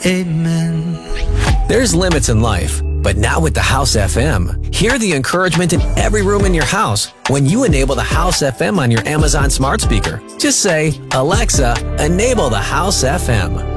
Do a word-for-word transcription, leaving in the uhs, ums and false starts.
Amen. There's limits in life, but not with the House F M. Hear the encouragement in every room in your house when you enable the House F M on your Amazon smart speaker. Just say, Alexa, enable the House F M.